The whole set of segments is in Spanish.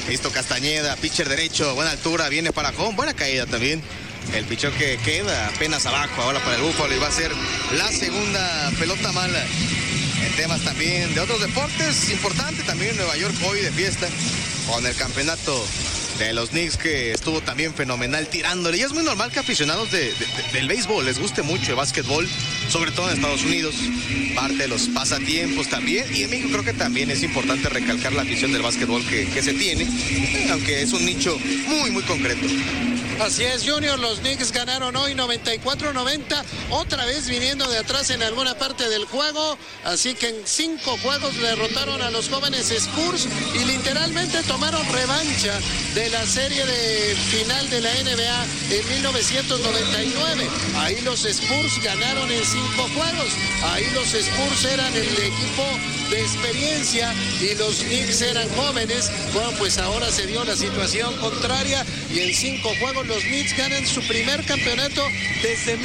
Listo Castañeda, pitcher derecho, buena altura, viene para home, buena caída también. El pichón que queda apenas abajo ahora para el Búfalo y va a ser la segunda pelota mala. En temas también de otros deportes, importante también Nueva York hoy de fiesta con el campeonato de los Knicks, que estuvo también fenomenal tirándole. Y es muy normal que aficionados del béisbol les guste mucho el básquetbol, sobre todo en Estados Unidos, parte de los pasatiempos también. Y en México creo que también es importante recalcar la afición del básquetbol que se tiene, aunque es un nicho muy, muy concreto. Así es, Junior, los Knicks ganaron hoy 94-90, otra vez viniendo de atrás en alguna parte del juego, así que en 5 juegos derrotaron a los jóvenes Spurs y literalmente tomaron revancha de la serie de final de la NBA en 1999. Ahí los Spurs ganaron en 5 juegos, ahí los Spurs eran el equipo de experiencia y los Knicks eran jóvenes. Bueno, pues ahora se dio la situación contraria y en 5 juegos los Knicks ganan su primer campeonato desde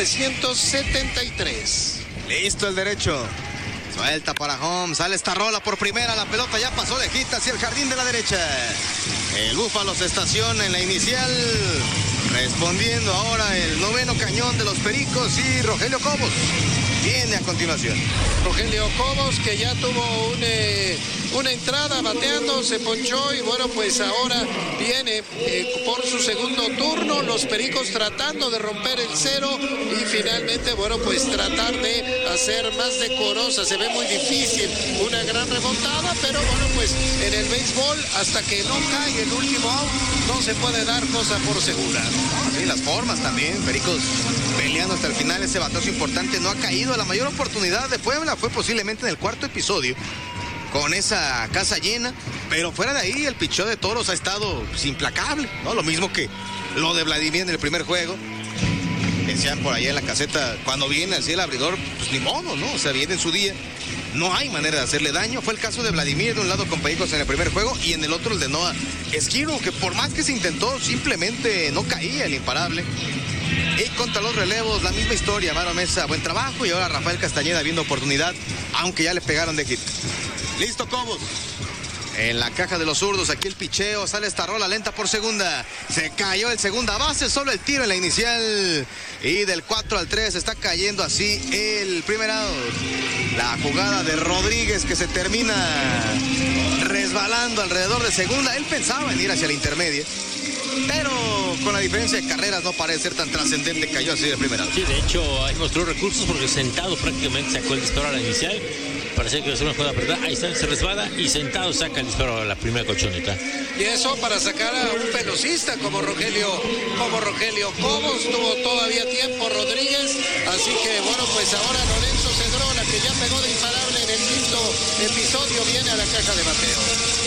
1973. Listo el derecho. Suelta para home, sale esta rola por primera, la pelota ya pasó lejita hacia el jardín de la derecha. El Búfalo se estaciona en la inicial, respondiendo ahora el noveno cañón de los Pericos y Rogelio Cobos viene a continuación. Rogelio Cobos, que ya tuvo una entrada bateando, se ponchó y bueno, pues ahora viene por su segundo turno. Los Pericos tratando de romper el cero y finalmente, bueno, pues tratar de hacer más decorosa. Se ve muy difícil una gran remontada, pero bueno, pues en el béisbol, hasta que no cae el último out, no se puede dar cosa por segura. Sí, las formas también, Pericos peleando hasta el final. Ese batazo importante no ha caído. La mayor oportunidad de Puebla fue posiblemente en el cuarto episodio, con esa casa llena, pero fuera de ahí el picheo de Toros ha estado pues, implacable, ¿no? Lo mismo que lo de Vladimir en el primer juego. Decían por allá en la caseta, cuando viene así el abridor, pues ni modo, ¿no? O sea, viene en su día, no hay manera de hacerle daño. Fue el caso de Vladimir de un lado con Pericos en el primer juego y en el otro el de Noah Esquiro, que por más que se intentó, simplemente no caía el imparable. Y contra los relevos, la misma historia, Maro Mesa, buen trabajo, y ahora Rafael Castañeda viendo oportunidad, aunque ya le pegaron de hit. Listo Cobos. En la caja de los zurdos, aquí el picheo, sale esta rola lenta por segunda. Se cayó el segunda base, solo el tiro en la inicial. Y del 4 al 3 está cayendo así el primer out. La jugada de Rodríguez que se termina resbalando alrededor de segunda. Él pensaba en ir hacia la intermedia, pero con la diferencia de carreras no parece ser tan trascendente. Cayó así el primer out. Sí, de hecho, ahí mostró recursos porque sentado prácticamente sacó el disparo a la inicial. Parecía que iba a ser una jugada, ¿verdad? Ahí está, se resbala y sentado saca el disparo a la primera colchoneta. Y eso para sacar a un velocista como Rogelio Cobos. Tuvo todavía tiempo Rodríguez. Así que bueno, pues ahora Lorenzo Cedrola, que ya pegó de imparable en el quinto episodio, viene a la caja de bateo.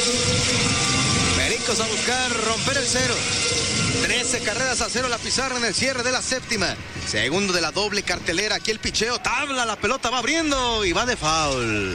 Pericos a buscar romper el cero. 13 carreras a 0 la pizarra en el cierre de la séptima. Segundo de la doble cartelera. Aquí el picheo, tabla, la pelota va abriendo y va de foul.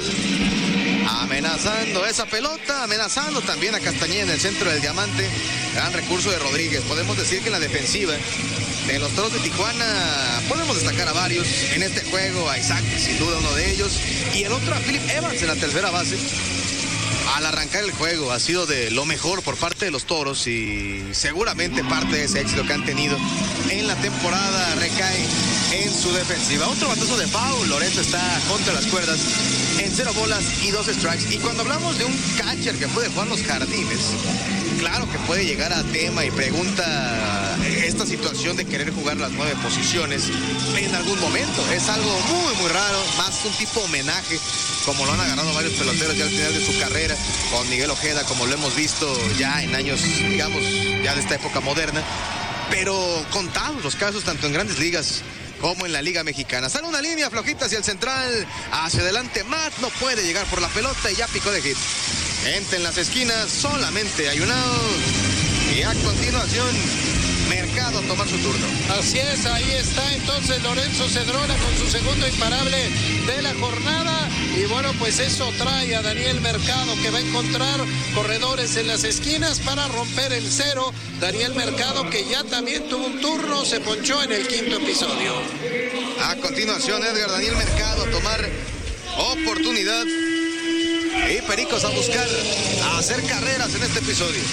Amenazando esa pelota, amenazando también a Castañeda en el centro del diamante. Gran recurso de Rodríguez. Podemos decir que en la defensiva de los Toros de Tijuana podemos destacar a varios en este juego. A Isaac, sin duda uno de ellos. Y el otro a Philip Evans en la tercera base. Al arrancar el juego ha sido de lo mejor por parte de los Toros y seguramente parte de ese éxito que han tenido en la temporada recae en su defensiva. Otro batazo de foul, Lorenzo está contra las cuerdas en 0 bolas y 2 strikes. Y cuando hablamos de un catcher que puede jugar los jardines, claro que puede llegar a tema y pregunta esta situación de querer jugar las 9 posiciones en algún momento. Es algo muy, muy raro, más un tipo homenaje, como lo han agarrado varios peloteros ya al final de su carrera, con Miguel Ojeda, como lo hemos visto ya en años, digamos, ya de esta época moderna, pero contados los casos tanto en grandes ligas como en la Liga Mexicana. Sale una línea flojita hacia el central, hacia adelante Matt, no puede llegar por la pelota y ya picó de hit. Gente en las esquinas, solamente hay un out. Y a continuación, Mercado a tomar su turno. Así es, ahí está entonces Lorenzo Cedrola con su segundo imparable de la jornada. Y bueno, pues eso trae a Daniel Mercado, que va a encontrar corredores en las esquinas para romper el cero. Daniel Mercado, que ya también tuvo un turno, se ponchó en el quinto episodio. A continuación, Edgar Daniel Mercado a tomar oportunidad. Y Pericos a buscar, a hacer carreras en este episodio.